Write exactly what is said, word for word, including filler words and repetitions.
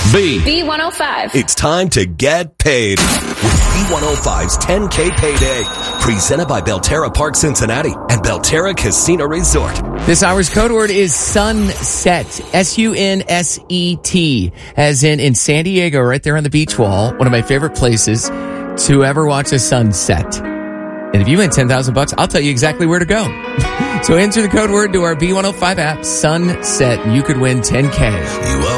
B. B one oh five. It's time to get paid with B one oh five's ten K Payday. Presented by Belterra Park Cincinnati and Belterra Casino Resort. This hour's code word is sunset. S U N S E T. As in in San Diego, right there on the beach wall. One of my favorite places to ever watch a sunset. And if you win ten thousand bucks, I'll tell you exactly where to go. So enter the code word to our B one oh five app, sunset, and you could win ten K. You